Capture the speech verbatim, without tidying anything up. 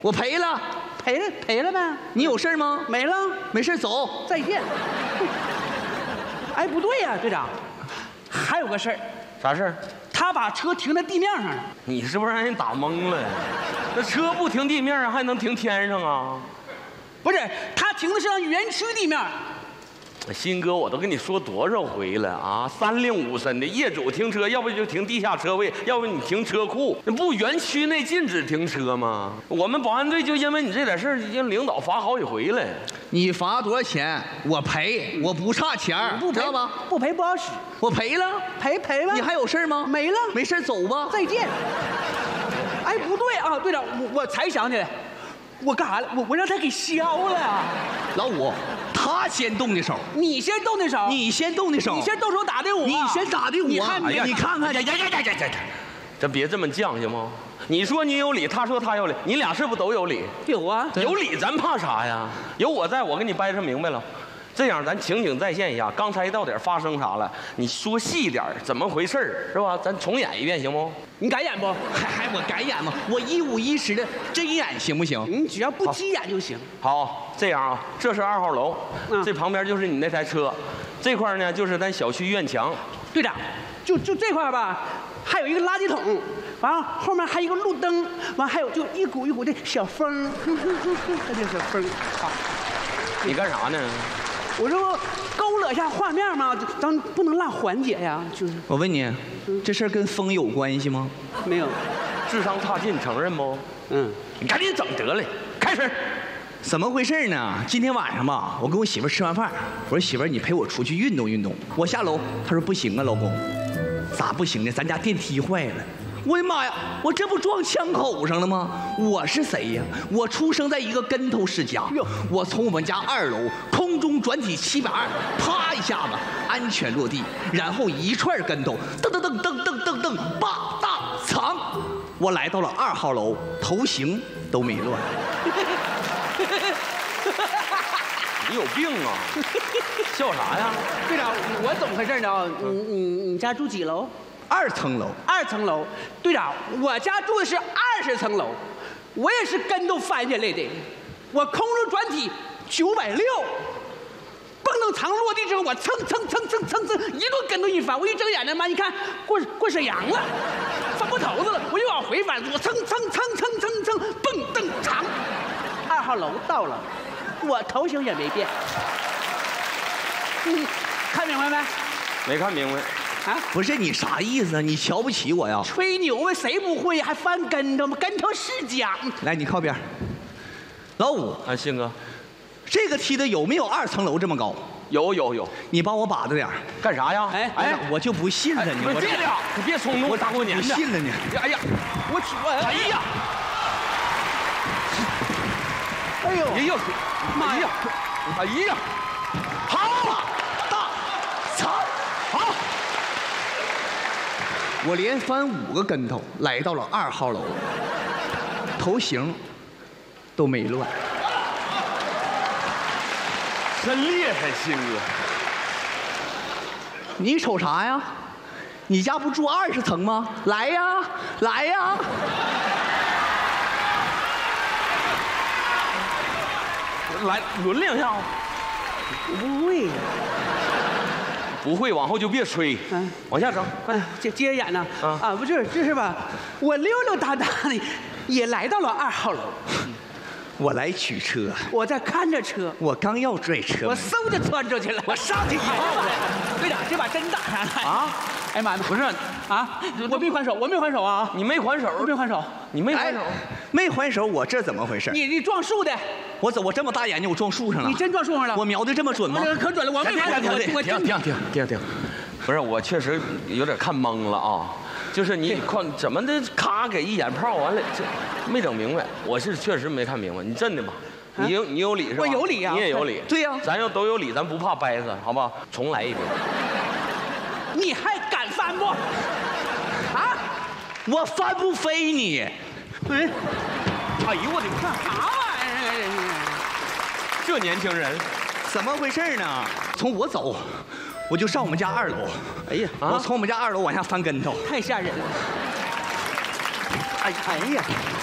我赔了， 赔了赔了呗。 你有事吗？ 没了， 没事走， 再见。哎，不对呀、啊，队长，还有个事儿。 啥事儿？ 他把车停在地面上了。 你是不是让人打懵了？那车不停地面上，还能停天上啊？ 不是，他停的是让园区地面。 鑫哥，我都跟你说多少回了啊！三令五申的，业主停车，要不就停地下车位，要不你停车库，那不园区内禁止停车吗？我们保安队就因为你这点事儿，已经领导罚好几回了。 你罚多少钱？我赔，我不差钱儿， 不赔知道吧？ 不赔不好使， 我赔了， 赔赔吧。 你还有事吗？ 没了， 没事走吧， 再见。哎，不对啊，队长，我我才想起来，我干啥了？我我让他给削了。 老五，他先动的手， 你先动的手， 你先动的手， 你先动手打的我， 你先打的我， 你还哎呀，你看看， 呀呀呀呀呀呀！这别这么犟行吗？你说你有理，他说他有理，你俩是不是都有理？ 有啊， 有理咱怕啥呀？有我在，我跟你掰扯明白了。这样咱情景再现一下，刚才到底发生啥了？你说细一点，怎么回事是吧？咱重演一遍行不？ 你敢演不？ 还还我敢演吗？我一五一十的真演行不行？ 你只要不急眼就行。 好，这样啊，这是二号楼， 嗯、 这旁边就是你那台车，这块呢就是咱小区院墙。 队长，就就这块吧，还有一个垃圾桶，完了后面还有一个路灯，完还有就一股一股的小风，哼哼哼哼，这就是风。好， 你干啥呢？ 我这不勾勒一下画面吗？咱不能落环节呀，就是。 我问你，这事儿跟风有关系吗？ 没有， 智商差劲，承认不？ 嗯， 你赶紧整得了，开始。 怎么回事呢？今天晚上吧，我跟我媳妇吃完饭，我说媳妇儿，你陪我出去运动运动。我下楼，她说不行啊，老公。咋不行呢？咱家电梯坏了。我的妈呀！我这不撞枪口上了吗？我是谁呀？我出生在一个跟头世家。我从我们家二楼空中转体七百二，啪一下子安全落地，然后一串跟头，噔噔噔噔噔噔噔，吧大藏。我来到了二号楼，头型都没乱。 你有病啊！笑啥呀？ 队长，我怎么回事呢？你你你家住几楼？ 二层楼。 二层楼。队长，我家住的是二十层楼，我也是跟头翻下来的，我空中转体九百六，蹦到墙落地之后，我蹭蹭蹭蹭蹭蹭一顿跟头一翻，我一睁眼睛妈，一看过过沈阳了，翻过头子了，我又往回翻，我蹭蹭蹭蹭蹭蹭蹦蹬长，二号楼到了。我头型也没变，嗯，看明白没？ 没看明白。 啊， 不是你啥意思啊？你瞧不起我呀？ 吹牛啊，谁不会还翻跟头吗？跟头是讲。 来，你靠边。老五， 啊，鑫哥， 这个梯子有没有二层楼这么高？ 有有有。 你帮我把着点儿。 干啥呀？ 哎哎，我就不信了你。 不是这样，你别冲动， 我大过年的。 不信了你。 哎呀，我去，哎呀， 哎呦， 哎呀， 妈呀， 哎呀，好， 大藏好。我连翻五个跟头，来到了二号楼，头型都没乱。 真厉害，鑫哥。 你瞅啥呀？你家不住二十层吗？来呀，来呀！ 来轮两下。 不会呀。 不会，往后就别吹，嗯，往下整，快点， 接接着演呢。 啊啊，不是，这是吧？我溜溜达达的也来到了二号楼。 我来取车， 我在看着车， 我刚要拽车门， 我嗖就窜出去了。我上去以后，队长这把真打上了啊！ 哎呀妈呀， 不是啊，我没还手，我没还手啊！ 你没还手， 我没还手， 你没还手， 没还手，我这怎么回事？ 你你撞树的， 我怎我这么大眼睛，我撞树上了？ 你真撞树上了？ 我瞄的这么准吗？ 可准了，我没还手，我停停停停停，不是，我确实有点看懵了啊。就是你看怎么的，咔给一眼炮，完了这没整明白。我是确实没看明白，你真的吗？你有你有理是吧？ 我有理啊， 你也有理。 对呀， 咱要都有理，咱不怕掰扯，好不好？重来一遍。 你还敢翻不？啊？ 我翻不飞你！ 哎， 哎呦我的干啥玩意儿？ 这年轻人怎么回事呢？从我走，我就上我们家二楼。 哎呀， 我从我们家二楼往下翻跟头， 太吓人了！哎哎呀！